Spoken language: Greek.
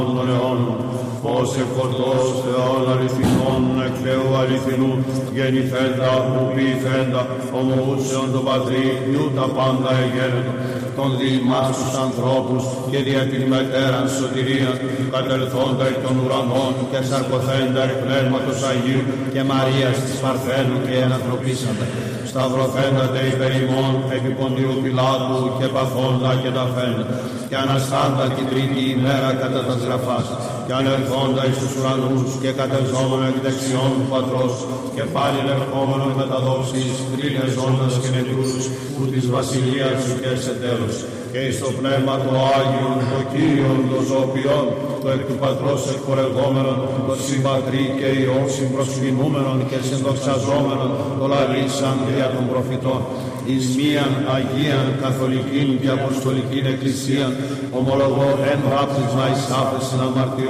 των αιώνων, φως εκφορτός Θεών αληθινών, εκ Θεού αληθινού, γεννηθέντα, που ποιηθέντα, ομοούσεων τον Πατρί, νιού τα πάντα εγένετο, των διημάς τους ανθρώπους και δια την μετέραν σωτηρία, κατελθόντα εκ των ουρανών και σαρκωθέντα εκ πνεύματος Αγίου και Μαρίας της Παρθένου και ενανθρωπίσαντα. Σταυρωθέντατε υπέρ ημών επί Ποντίου Πιλάτου και παθόντα και ταφέντα, και αναστάντα την τρίτη ημέρα κατά τας γραφάς, και ανερθόντα εις τους ουρανούς και κατεζόμενο εκ δεξιών του Πατρός, και πάλι ερχόμενο με τα δόξης τρίνε ζώντας και νεκρούς, που της βασιλείας σου και σε τέλος. Και εις το πνεύμα το Άγιον, το Κύριον, το ζωοποιόν, το εκ του Πατρός εκπορευόμενον, το συμπατρί και Υιόν συμπροσκυνούμενον και συνδοξαζόμενον, το λαλήσαν δια των προφητών, εις μίαν Αγίαν Καθολικήν και Αποστολικήν Εκκλησίαν, ομολογώ εν βάπτισμα εις άφεσιν αμαρτιών,